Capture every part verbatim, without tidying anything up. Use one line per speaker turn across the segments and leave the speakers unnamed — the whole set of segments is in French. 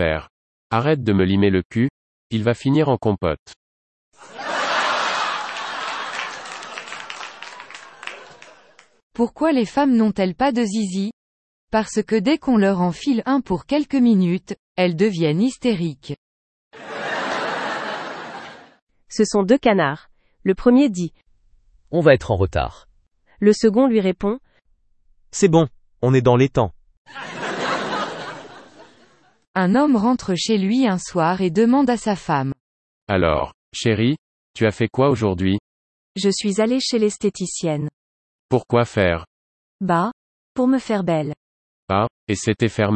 père. Arrête de me limer le cul, il va finir en compote.
Pourquoi les femmes n'ont-elles pas de zizi? Parce que dès qu'on leur enfile un pour quelques minutes, elles deviennent hystériques.
Ce sont deux canards. Le premier dit «
On va être en retard. »
Le second lui répond
« C'est bon, on est dans les temps. »
Un homme rentre chez lui un soir et demande à sa femme.
« Alors, chérie, tu as fait quoi aujourd'hui? »
« Je suis allé chez l'esthéticienne. »
« Pourquoi faire? »
« Bah, pour me faire belle. »
« Ah, et c'était fermé? »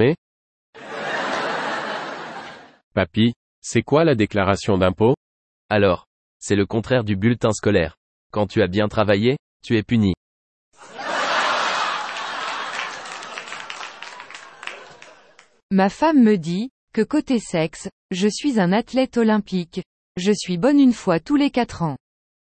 « Papy, c'est quoi la déclaration d'impôt? »
Alors, c'est le contraire du bulletin scolaire. Quand tu as bien travaillé, tu es puni.
Ma femme me dit, que côté sexe, je suis un athlète olympique. Je suis bonne une fois tous les quatre ans.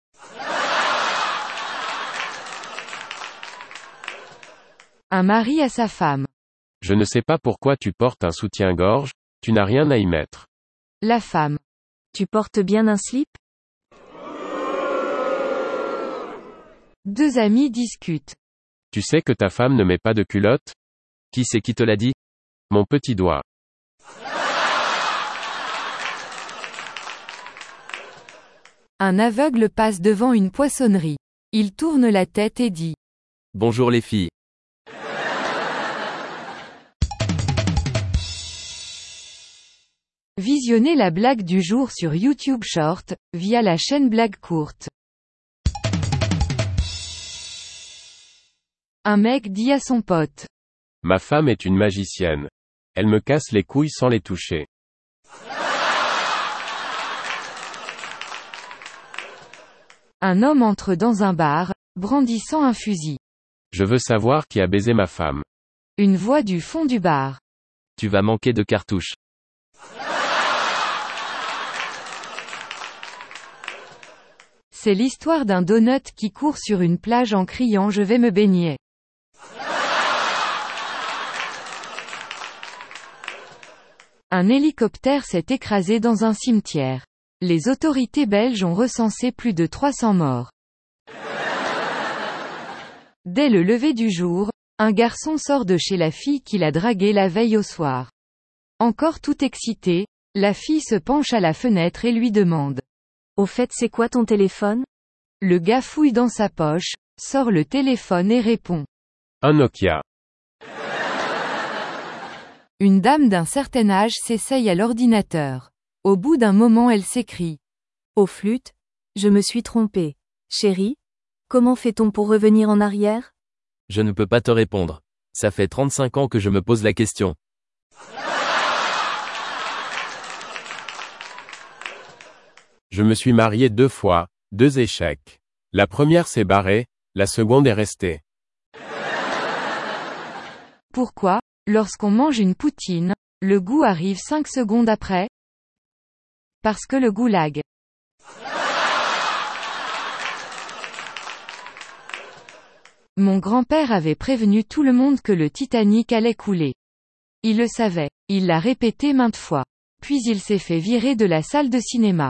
Un mari à sa femme.
Je ne sais pas pourquoi tu portes un soutien-gorge, tu n'as rien à y mettre.
La femme.
Tu portes bien un slip?
Deux amis discutent.
Tu sais que ta femme ne met pas de culotte?
Qui c'est qui te l'a dit?
Mon petit doigt.
Un aveugle passe devant une poissonnerie. Il tourne la tête et dit.
Bonjour les filles.
Visionnez la blague du jour sur YouTube Short, via la chaîne Blague Courte. Un mec dit à son pote.
Ma femme est une magicienne. Elle me casse les couilles sans les toucher.
Un homme entre dans un bar, brandissant un fusil.
Je veux savoir qui a baisé ma femme.
Une voix du fond du bar.
Tu vas manquer de cartouches.
C'est l'histoire d'un donut qui court sur une plage en criant je vais me baigner. Un hélicoptère s'est écrasé dans un cimetière. Les autorités belges ont recensé plus de trois cents morts. Dès le lever du jour, un garçon sort de chez la fille qu'il a draguée la veille au soir. Encore tout excité, la fille se penche à la fenêtre et lui demande.
Au fait, c'est quoi ton téléphone?
Le gars fouille dans sa poche, sort le téléphone et répond.
Un Nokia.
Une dame d'un certain âge s'essaye à l'ordinateur. Au bout d'un moment elle s'écrie.
Au flûte, je me suis trompée. Chérie, comment fait-on pour revenir en arrière?
Je ne peux pas te répondre. Ça fait trente-cinq ans que je me pose la question.
Je me suis marié deux fois, deux échecs. La première s'est barrée, la seconde est restée.
Pourquoi, lorsqu'on mange une poutine, le goût arrive cinq secondes après? Parce que le goulag. Mon grand-père avait prévenu tout le monde que le Titanic allait couler. Il le savait, il l'a répété maintes fois. Puis il s'est fait virer de la salle de cinéma.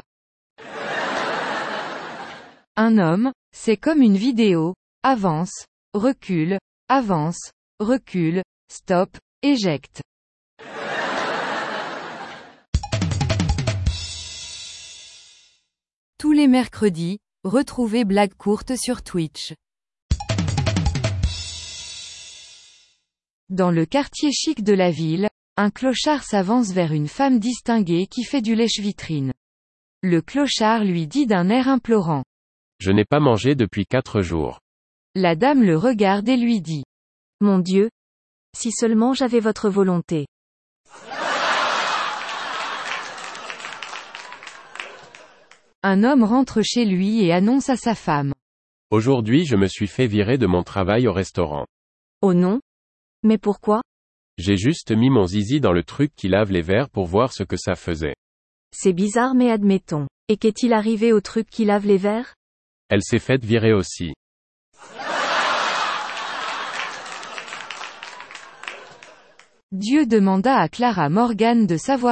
Un homme, c'est comme une vidéo, avance, recule, avance, recule, stop, éjecte. Tous les mercredis, retrouvez Blague Courte sur Twitch. Dans le quartier chic de la ville, un clochard s'avance vers une femme distinguée qui fait du lèche-vitrine. Le clochard lui dit d'un air implorant.
Je n'ai pas mangé depuis quatre jours.
La dame le regarde et lui dit.
Mon Dieu! Si seulement j'avais votre volonté.
Un homme rentre chez lui et annonce à sa femme.
Aujourd'hui je me suis fait virer de mon travail au restaurant.
Oh non? Mais pourquoi?
J'ai juste mis mon zizi dans le truc qui lave les verres pour voir ce que ça faisait.
C'est bizarre mais admettons. Et qu'est-il arrivé au truc qui lave les verres?
Elle s'est faite virer aussi.
Dieu demanda à Clara Morgan de savoir